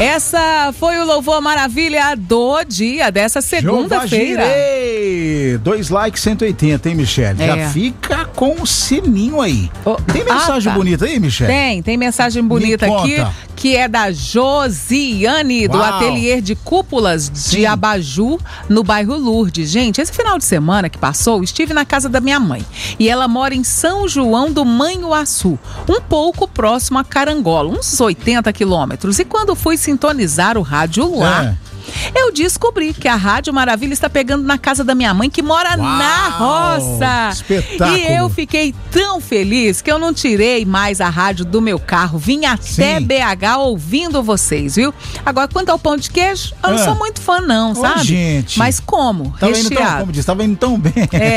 Essa foi o Louvor Maravilha do dia dessa segunda-feira. 2 likes, 180, hein, Michele? Já fica com o sininho aí. Tem mensagem bonita aí, Michele? Tem mensagem bonita aqui, que é da Josiane, do Ateliê de Cúpulas de Abajur, no bairro Lourdes. Gente, esse final de semana que passou, estive na casa da minha mãe. E ela mora em São João do Manhuaçu, um pouco próximo a Carangola, uns 80 quilômetros. E quando fui sintonizar o rádio lá, eu descobri que a Rádio Maravilha está pegando na casa da minha mãe, que mora na roça. Espetáculo. E eu fiquei tão feliz que eu não tirei mais a rádio do meu carro. Vim até BH ouvindo vocês, viu? Agora, quanto ao pão de queijo, eu não sou muito fã não, sabe? Gente. Mas como? Recheado. Como disse, tava indo tão bem.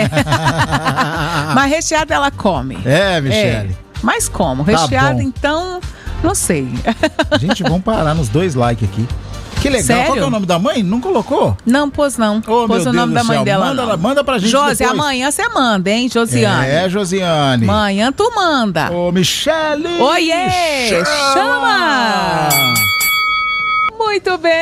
Mas recheado ela come. Michele. Mas como? Recheado, então, não sei. Gente, vamos parar nos 2 likes aqui. Que legal. Sério? Qual que é o nome da mãe? Não colocou? Não, pôs não. Pôs o nome da mãe dela. Manda pra gente Josi, depois. amanhã você manda, hein, Josiane? Josiane. Amanhã tu manda. Ô, Michele. Oiê! Chama! Muito bem!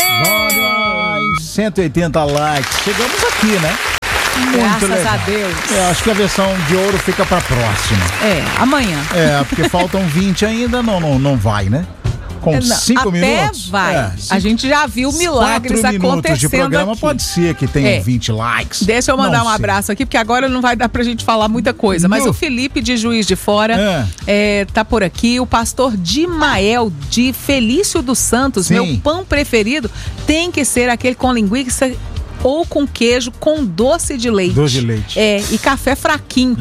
Bora, 180 likes. Chegamos aqui, né? Muito Graças legal. a Deus. Acho que a versão de ouro fica pra próxima. Amanhã. Porque faltam 20 ainda, não vai, né? Com 5 minutos. Até vai. A gente já viu milagres 4 minutos acontecendo de programa, aqui. pode ser que tenha 20 likes. Deixa eu mandar um abraço aqui, porque agora não vai dar pra gente falar muita coisa. Mas o Felipe de Juiz de Fora tá por aqui. O pastor Dimael de Felício dos Santos, meu pão preferido tem que ser aquele com linguiça ou com queijo com doce de leite. Doce de leite. E café fraquinho.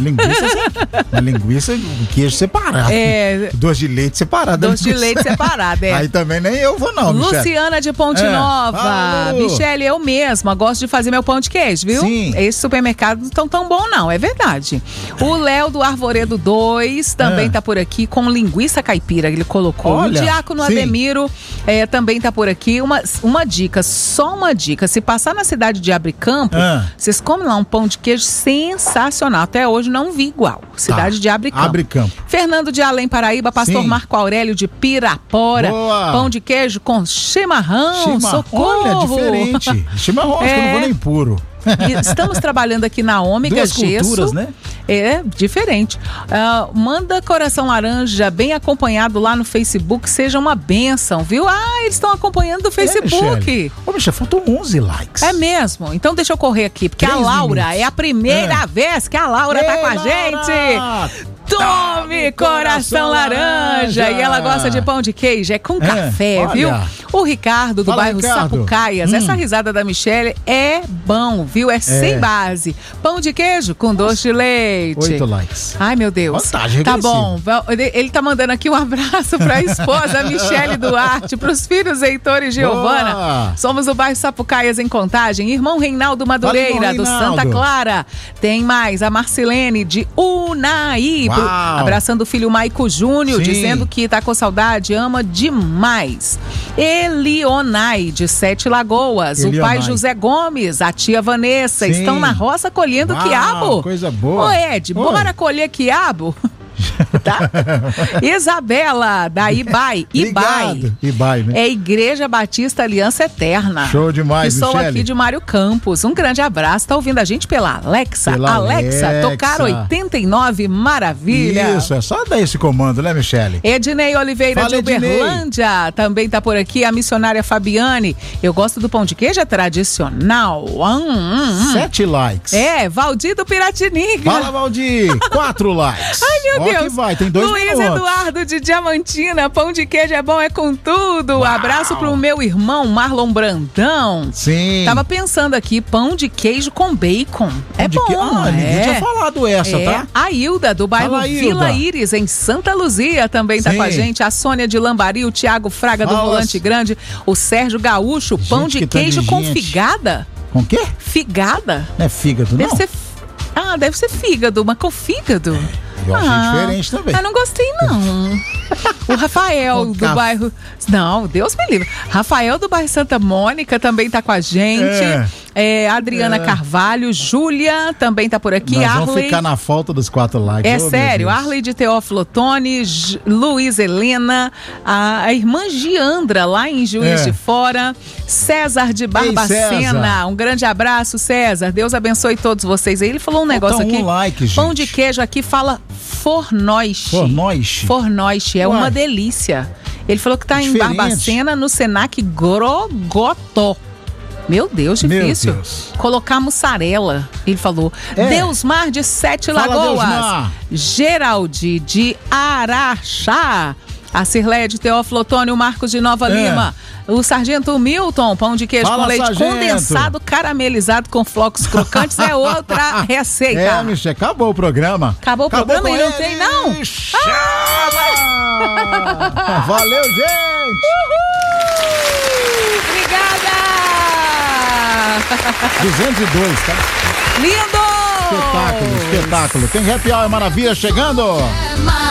Linguiça e queijo separado. Doce de leite separado. Doce de leite separado, Aí também nem eu vou não, Michele. Luciana de Ponte Nova. Michele, eu mesma gosto de fazer meu pão de queijo, viu? Sim. Esse supermercado não tão bom não, é verdade. O Léo do Arvoredo 2 também tá por aqui com linguiça caipira, ele colocou. Olha, o Diácono Ademiro também tá por aqui. Uma dica, só uma dica. Se passar na cidade de Abricampo, vocês comem lá um pão de queijo sensacional. Até hoje não vi igual. Cidade de Abricampo. Fernando de Além Paraíba, pastor Marco Aurélio de Pirapora. Boa. Pão de queijo com chimarrão. Socorro! Olha, diferente. Chimarrão, acho que eu não vou nem puro. Estamos trabalhando aqui na Ômega 2 Gesso. culturas, né? Diferente. Manda coração laranja bem acompanhado lá no Facebook, seja uma bênção, viu? Eles estão acompanhando do Facebook. Michele, faltam 11 likes. É mesmo? Então deixa eu correr aqui, porque a Laura, é a primeira vez que a Laura tá com a gente. Tome coração laranja! E ela gosta de pão de queijo, com café, viu? O Ricardo, do bairro Sapucaias. Essa risada da Michele é bom, viu? É sem base. Pão de queijo com doce de leite. 8 likes. Ai, meu Deus. Vantagem tá regressiva. bom. Ele tá mandando aqui um abraço pra esposa Michele Duarte, pros filhos Heitor e Giovana. Somos do bairro Sapucaias, em Contagem. Irmão Reinaldo Madureira, do Santa Clara. Tem mais a Marcilene de Unai. Abraçando o filho Maico Júnior, dizendo que tá com saudade, ama demais. Elionai, de 7 Lagoas. O pai José Gomes, a tia Vanessa, estão na roça colhendo quiabo. Coisa boa. Ô, Ed, bora colher quiabo? Tá? Isabela, da Ibai. Ibai, né? É Igreja Batista Aliança Eterna. Show demais, Michele. Sou aqui de Mário Campos. Um grande abraço. Tá ouvindo a gente pela Alexa? Alexa, tocar 89, maravilha. Isso, é só dar esse comando, né, Michele? Ednei Oliveira, de Uberlândia, também tá por aqui. A missionária Fabiane. Eu gosto do pão de queijo, é tradicional. 7 likes. Valdir do Piratininga. Fala, Valdir. 4 likes. Ai, meu Deus. Que vai, tem 2 Luiz minutos. Eduardo de Diamantina, pão de queijo é bom, é com tudo. Abraço pro meu irmão Marlon Brandão. Tava pensando aqui, pão de queijo com bacon. É bom, ninguém tinha falado essa, tá? A Hilda, do bairro Vila Íris, em Santa Luzia, também tá com a gente. A Sônia de Lambari, o Thiago Fraga, do Volante Grande. O Sérgio Gaúcho, pão de queijo com figada. Com quê? Figada. Não é fígado, não? Deve ser fígado, mas com fígado. Eu achei diferente também. Não gostei, não. O Rafael do bairro... Não, Deus me livre. Rafael do bairro Santa Mônica também tá com a gente. Adriana Carvalho, Júlia também tá por aqui. Nós Arley... vamos ficar na falta dos 4 likes. É sério, Arley de Teófilo Otoni, Luiz Helena, a irmã Giandra lá em Juiz de Fora, César de Barbacena. Um grande abraço, César. Deus abençoe todos vocês aí. Ele falou um negócio aqui. Like, gente. Pão de queijo aqui fala fornoiche. Fornoiche, é uma delícia. Ele falou que tá em Barbacena, no Senac Grogotó. Meu Deus, difícil. Colocar mussarela, ele falou. Deusmar de Sete Lagoas. Geraldi de Araxá. A Cirleia de Teófilo Otônio, Marcos de Nova Lima. O Sargento Milton, pão de queijo com leite condensado, caramelizado com flocos crocantes é outra receita. Michel, acabou o programa. Acabou o programa e não tem, não? Valeu, gente! Obrigada! 202, tá? Lindo! Espetáculo. Tem Happy Hour Maravilha chegando.